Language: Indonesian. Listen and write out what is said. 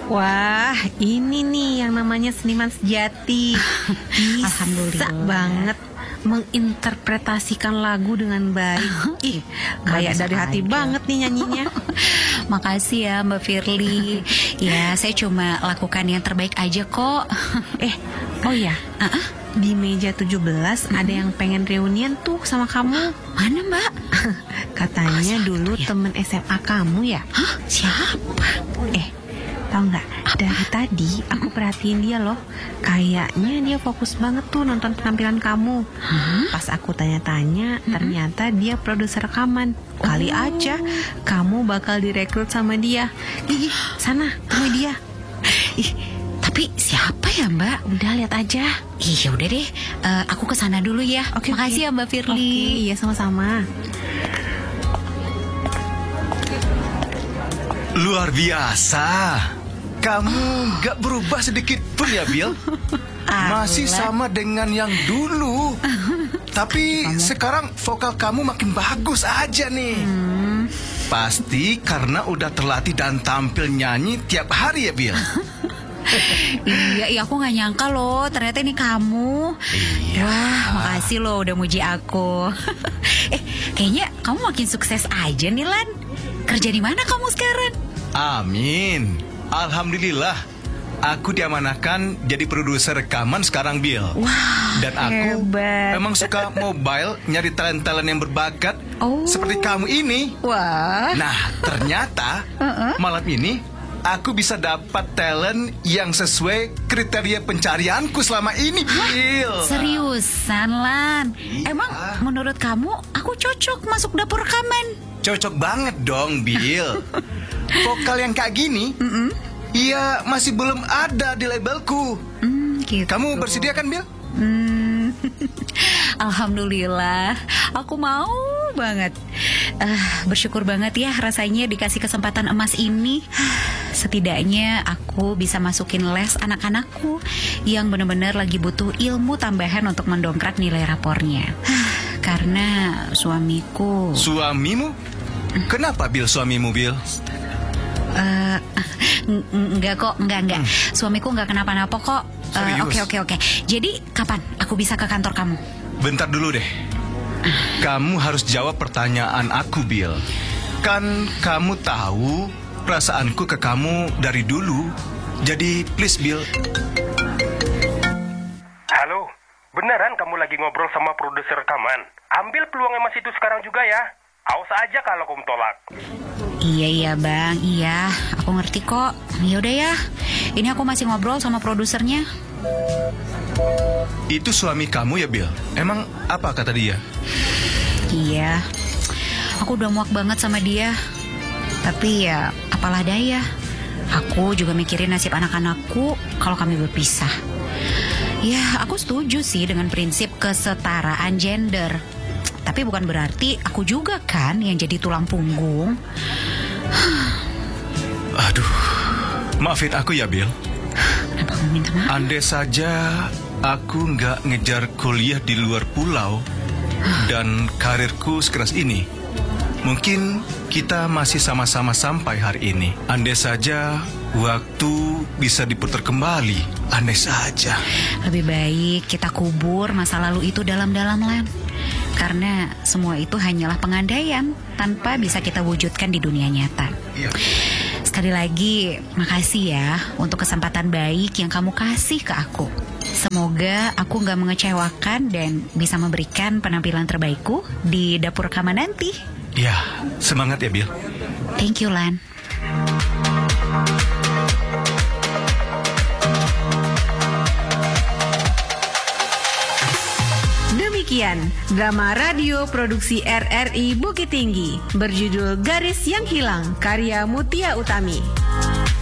Wah, ini nih yang namanya seniman sejati. Bisa Alhamdulillah banget menginterpretasikan lagu dengan baik. Ih, kayak Bagus dari hati aja. banget nih nyanyinya. Makasih ya Mbak Firly. Ya, saya cuma lakukan yang terbaik aja kok. Oh ya, di meja 17 ada yang pengen reunian tuh sama kamu. Mana Mbak? Katanya siapa dulu tuh ya? temen SMA kamu ya. Hah? Siapa? Tahu nggak? Dari tadi aku perhatiin dia loh. Kayaknya dia fokus banget tuh nonton penampilan kamu. Pas aku tanya-tanya, ternyata dia produser rekaman. Kali aja kamu bakal direkrut sama dia. Ih, sana temui dia. Ih, tapi siapa ya Mbak? Udah lihat aja. Iya udah deh, aku kesana dulu ya. Oke, Makasih ya Mbak Firly. Oke, iya sama-sama. Luar biasa. Kamu gak berubah sedikit pun ya, Bill. Masih sama dengan yang dulu. Tapi sekarang vokal kamu makin bagus aja nih. Pasti karena udah terlatih dan tampil nyanyi tiap hari ya, Bill. Iya, aku gak nyangka loh, ternyata ini kamu. Iya. Wah, makasih loh udah muji aku. Kayaknya kamu makin sukses aja nih Lan. Kerja di mana kamu sekarang? Amin. Alhamdulillah. Aku diamanahkan jadi produser rekaman sekarang, Bill. Wah, Dan aku hebat. memang suka mobile, nyari talent-talent yang berbakat Oh. seperti kamu ini. Wah. Nah, ternyata malam ini aku bisa dapat talent yang sesuai kriteria pencarianku selama ini, Bill. Seriusan Lan? Iya. Emang menurut kamu aku cocok masuk dapur rekaman? Cocok banget dong, Bill. Vokal yang kayak gini, iya masih belum ada di labelku. Gitu. Kamu bersedia kan, Bill? Alhamdulillah, aku mau banget. Bersyukur banget ya rasanya dikasih kesempatan emas ini. Setidaknya aku bisa masukin les anak-anakku yang benar-benar lagi butuh ilmu tambahan untuk mendongkrak nilai rapornya. Karena suamiku... Suamimu? Kenapa, Bill, suamimu, Bill? Enggak kok, enggak. Suamiku enggak kenapa-napa kok. Serius? Oke. Jadi kapan aku bisa ke kantor kamu? Bentar dulu deh. Kamu harus jawab pertanyaan aku, Bill. Kan kamu tahu perasaanku ke kamu dari dulu. Jadi please, Bill. Halo, beneran kamu lagi ngobrol sama produser rekaman? Ambil peluang emas itu sekarang juga ya. Awas aja kalau kamu tolak. Iya bang, iya. Aku ngerti kok. Yaudah ya. Ini aku masih ngobrol sama produsernya. Itu suami kamu ya, Bill? Emang apa kata dia? Iya. Aku udah muak banget sama dia. Tapi ya, apalah daya. Aku juga mikirin nasib anak-anakku kalau kami berpisah. Ya, aku setuju sih dengan prinsip kesetaraan gender. Tapi bukan berarti aku juga kan yang jadi tulang punggung. Aduh, maafin aku ya, Bill. Kenapa kamu minta maaf? Andai saja aku nggak ngejar kuliah di luar pulau dan karirku sekeras ini, mungkin kita masih sama-sama sampai hari ini. Andai saja waktu bisa diputar kembali. Andai saja. Lebih baik kita kubur masa lalu itu dalam-dalam, Lan. Karena semua itu hanyalah pengandaian tanpa bisa kita wujudkan di dunia nyata. Iya. Sekali lagi, makasih ya untuk kesempatan baik yang kamu kasih ke aku. Semoga aku gak mengecewakan dan bisa memberikan penampilan terbaikku di dapur rekaman nanti. Ya, semangat ya, Bill. Thank you, Lan. Demikian drama radio produksi RRI Bukit Tinggi berjudul Garis yang Hilang karya Mutia Utami.